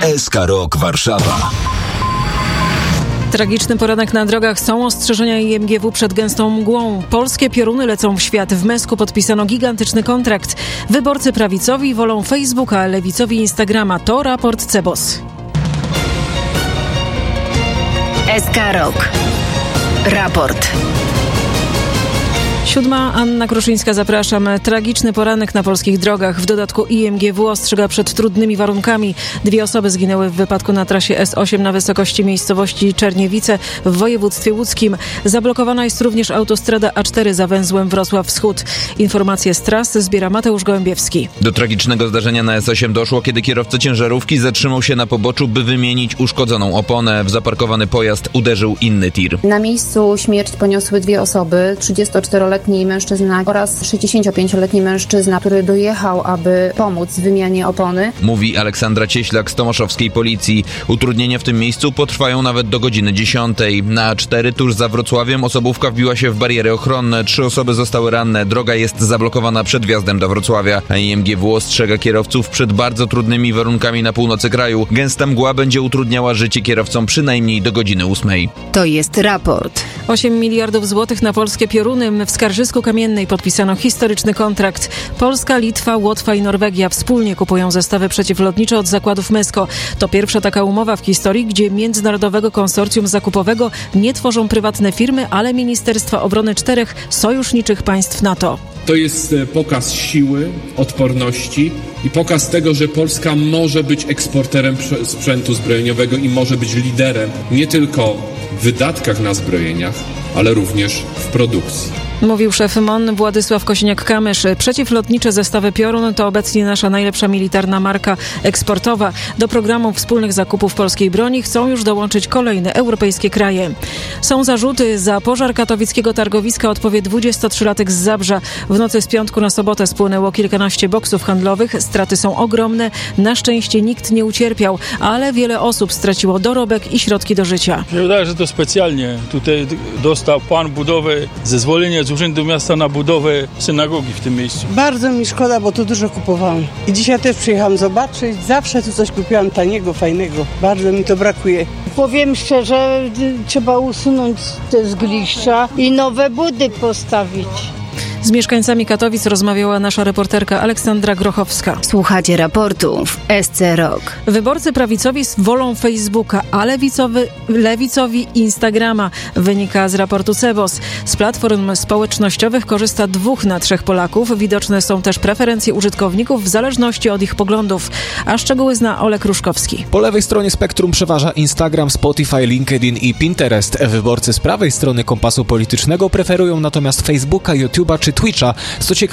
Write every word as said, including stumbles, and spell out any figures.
S K Rok Warszawa. Tragiczny poranek na drogach, są ostrzeżenia I M G W przed gęstą mgłą. Polskie pioruny lecą w świat. W Mesku podpisano gigantyczny kontrakt. Wyborcy prawicowi wolą Facebooka, a lewicowi Instagrama. To raport C E B O S. S K Rok. Raport. Siódma, Anna Kruszyńska, zapraszam. Tragiczny poranek na polskich drogach. W dodatku I M G W ostrzega przed trudnymi warunkami. Dwie osoby zginęły w wypadku na trasie S osiem na wysokości miejscowości Czerniewice w województwie łódzkim. Zablokowana jest również autostrada A cztery za węzłem Wrocław Wschód. Informacje z tras zbiera Mateusz Gołębiewski. Do tragicznego zdarzenia na S osiem doszło, kiedy kierowca ciężarówki zatrzymał się na poboczu, by wymienić uszkodzoną oponę. W zaparkowany pojazd uderzył inny tir. Na miejscu śmierć poniosły dwie osoby, trzydziestoczteroletni mężczyzna oraz sześćdziesięciopięcioletni mężczyzna, który dojechał, aby pomóc w wymianie opony. Mówi Aleksandra Cieślak z tomaszowskiej policji. Utrudnienia w tym miejscu potrwają nawet do godziny dziesiątej. Na A cztery tuż za Wrocławiem osobówka wbiła się w bariery ochronne. Trzy osoby zostały ranne. Droga jest zablokowana przed wjazdem do Wrocławia. A I M G W ostrzega kierowców przed bardzo trudnymi warunkami na północy kraju. Gęsta mgła będzie utrudniała życie kierowcom przynajmniej do godziny ósmej. To jest raport. osiem miliardów złotych na polskie pioruny. W Skarżysku-Kamiennej podpisano historyczny kontrakt. Polska, Litwa, Łotwa i Norwegia wspólnie kupują zestawy przeciwlotnicze od zakładów Mesko. To pierwsza taka umowa w historii, gdzie międzynarodowego konsorcjum zakupowego nie tworzą prywatne firmy, ale Ministerstwa Obrony czterech sojuszniczych państw NATO. To jest pokaz siły, odporności i pokaz tego, że Polska może być eksporterem sprzętu zbrojeniowego i może być liderem nie tylko w wydatkach na zbrojeniach, ale również w produkcji. Mówił szef M O N Władysław Kosiniak-Kamysz. Przeciwlotnicze zestawy Piorun to obecnie nasza najlepsza militarna marka eksportowa. Do programu wspólnych zakupów polskiej broni chcą już dołączyć kolejne europejskie kraje. Są zarzuty. Za pożar katowickiego targowiska odpowie dwudziestotrzylatek z Zabrza. W nocy z piątku na sobotę spłynęło kilkanaście boksów handlowych. Straty są ogromne. Na szczęście nikt nie ucierpiał, ale wiele osób straciło dorobek i środki do życia. Wydaje, że to specjalnie. Tutaj dostał pan budowę, zezwolenie z Urzędu Miasta na budowę synagogi w tym miejscu. Bardzo mi szkoda, bo tu dużo kupowałam. I dzisiaj też przyjechałam zobaczyć. Zawsze tu coś kupiłam taniego, fajnego. Bardzo mi to brakuje. Powiem szczerze, trzeba usunąć te zgliszcza i nowe budy postawić. Z mieszkańcami Katowic rozmawiała nasza reporterka Aleksandra Grochowska. Słuchacie raportu w S C Rok. Wyborcy prawicowi wolą Facebooka, a lewicowy, lewicowi Instagrama. Wynika z raportu C E B O S. Z platform społecznościowych korzysta dwóch na trzech Polaków. Widoczne są też preferencje użytkowników w zależności od ich poglądów. A szczegóły zna Olek Ruszkowski. Po lewej stronie spektrum przeważa Instagram, Spotify, LinkedIn i Pinterest. Wyborcy z prawej strony kompasu politycznego preferują natomiast Facebooka, YouTube'a czy Twitcha. Co ciekawe,